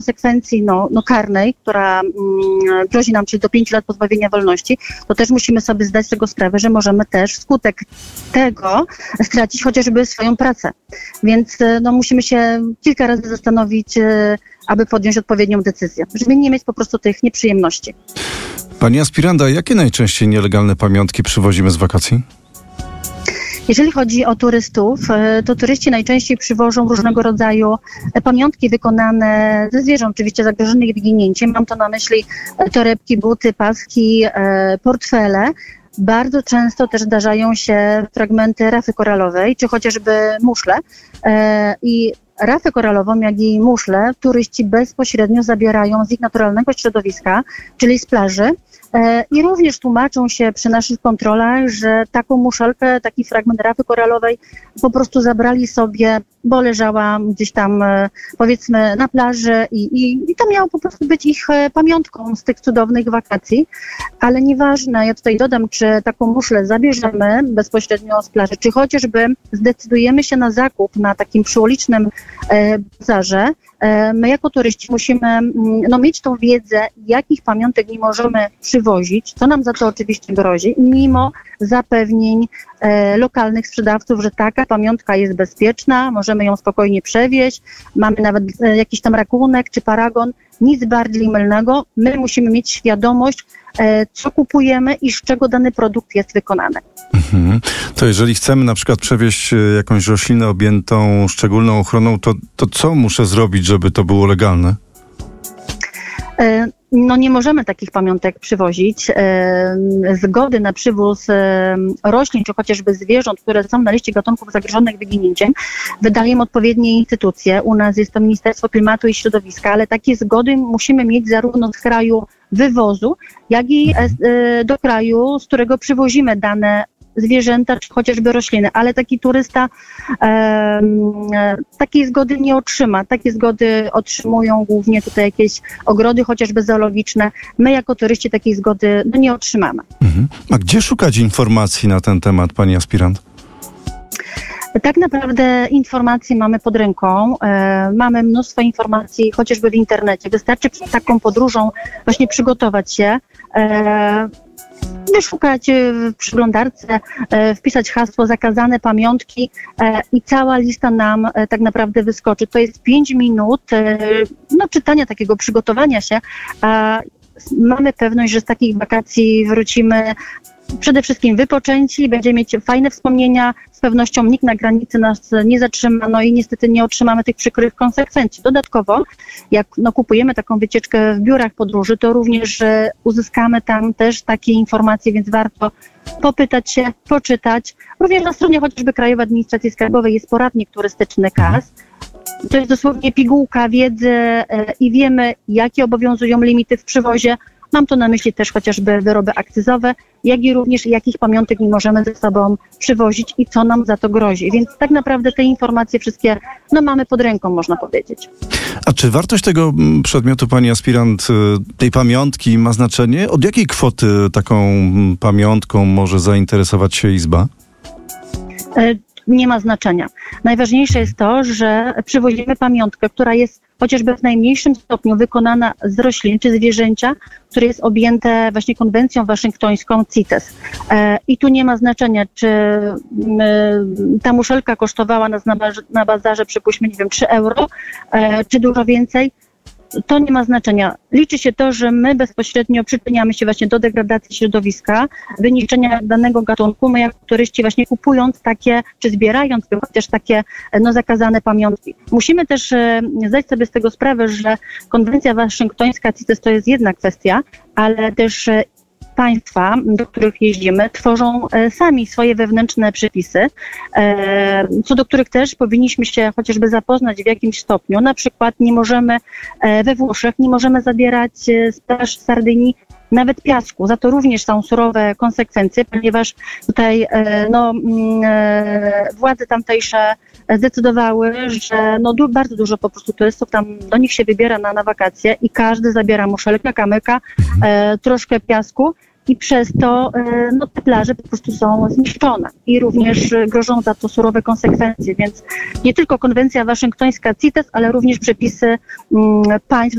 konsekwencji karnej, która grozi nam, czyli do 5 lat pozbawienia wolności, to też musimy sobie zdać z tego sprawę, że możemy też wskutek tego stracić chociażby swoją pracę. Więc musimy się kilka razy zastanowić, aby podjąć odpowiednią decyzję, żeby nie mieć po prostu tych nieprzyjemności. Pani aspiranta, jakie najczęściej nielegalne pamiątki przywozimy z wakacji? Jeżeli chodzi o turystów, to turyści najczęściej przywożą różnego rodzaju pamiątki wykonane ze zwierząt, oczywiście zagrożonych wyginięciem. Mam to na myśli torebki, buty, paski, portfele. Bardzo często też zdarzają się fragmenty rafy koralowej, czy chociażby muszle. I rafę koralową, jak i muszle, turyści bezpośrednio zabierają z ich naturalnego środowiska, czyli z plaży. I również tłumaczą się przy naszych kontrolach, że taką muszelkę, taki fragment rafy koralowej po prostu zabrali sobie, bo leżała gdzieś tam powiedzmy na plaży i to miało po prostu być ich pamiątką z tych cudownych wakacji. Ale nieważne, ja tutaj dodam, czy taką muszlę zabierzemy bezpośrednio z plaży, czy chociażby zdecydujemy się na zakup na takim przyulicznym bazarze. My jako turyści musimy mieć tą wiedzę, jakich pamiątek nie możemy przywozić, co nam za to oczywiście grozi, mimo zapewnień lokalnych sprzedawców, że taka pamiątka jest bezpieczna, możemy ją spokojnie przewieźć, mamy nawet jakiś tam rachunek czy paragon, nic bardziej mylnego. My musimy mieć świadomość, co kupujemy i z czego dany produkt jest wykonany. To jeżeli chcemy na przykład przewieźć jakąś roślinę objętą szczególną ochroną, to co muszę zrobić, żeby to było legalne? Nie możemy takich pamiątek przywozić. Zgody na przywóz roślin, czy chociażby zwierząt, które są na liście gatunków zagrożonych wyginięciem, wydają odpowiednie instytucje. U nas jest to Ministerstwo Klimatu i Środowiska, ale takie zgody musimy mieć zarówno z kraju wywozu, jak i do kraju, z którego przywozimy dane zwierzęta, czy chociażby rośliny, ale taki turysta takiej zgody nie otrzyma. Takie zgody otrzymują głównie tutaj jakieś ogrody, chociażby zoologiczne. My jako turyści takiej zgody nie otrzymamy. A gdzie szukać informacji na ten temat, pani aspirant? Tak naprawdę informacje mamy pod ręką, mamy mnóstwo informacji chociażby w internecie. Wystarczy przed taką podróżą właśnie przygotować się, wyszukać w przeglądarce, wpisać hasło zakazane pamiątki i cała lista nam tak naprawdę wyskoczy. To jest 5 minut czytania, takiego przygotowania się. Mamy pewność, że z takich wakacji wrócimy przede wszystkim wypoczęci, będziemy mieć fajne wspomnienia, z pewnością nikt na granicy nas nie zatrzyma, i niestety nie otrzymamy tych przykrych konsekwencji. Dodatkowo, jak kupujemy taką wycieczkę w biurach podróży, to również uzyskamy tam też takie informacje, więc warto popytać się, poczytać. Również na stronie chociażby Krajowej Administracji Skarbowej jest poradnik turystyczny KAS. To jest dosłownie pigułka wiedzy i wiemy, jakie obowiązują limity w przywozie. Mam tu na myśli też chociażby wyroby akcyzowe, jak i również jakich pamiątek nie możemy ze sobą przywozić i co nam za to grozi. Więc tak naprawdę te informacje wszystkie mamy pod ręką, można powiedzieć. A czy wartość tego przedmiotu, pani aspirant, tej pamiątki ma znaczenie? Od jakiej kwoty taką pamiątką może zainteresować się Izba? Nie ma znaczenia. Najważniejsze jest to, że przywozimy pamiątkę, która jest chociażby w najmniejszym stopniu wykonana z roślin czy zwierzęcia, które jest objęte właśnie konwencją waszyngtońską CITES. I tu nie ma znaczenia, czy ta muszelka kosztowała nas na bazarze, przypuśćmy, 3 euro, czy dużo więcej. To nie ma znaczenia. Liczy się to, że my bezpośrednio przyczyniamy się właśnie do degradacji środowiska, wyniszczenia danego gatunku. My jako turyści właśnie kupując takie, czy zbierając chociaż takie zakazane pamiątki. Musimy też zdać sobie z tego sprawę, że konwencja waszyngtońska CITES to jest jedna kwestia, ale też państwa, do których jeździmy, tworzą sami swoje wewnętrzne przepisy, co do których też powinniśmy się chociażby zapoznać w jakimś stopniu. Na przykład nie możemy we Włoszech zabierać z plaż Sardynii nawet piasku. Za to również są surowe konsekwencje, ponieważ tutaj władze tamtejsze zdecydowały, że bardzo dużo po prostu turystów tam do nich się wybiera na wakacje i każdy zabiera muszelkę, kamyka, troszkę piasku. I przez to te plaże po prostu są zniszczone i również grożą za to surowe konsekwencje. Więc nie tylko konwencja waszyngtońska CITES, ale również przepisy państw